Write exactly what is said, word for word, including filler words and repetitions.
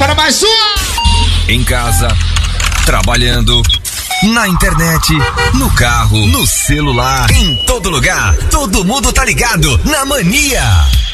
para mais uma! Em casa, trabalhando, na internet, no carro, no celular, em todo lugar. Todo mundo tá ligado na Mania.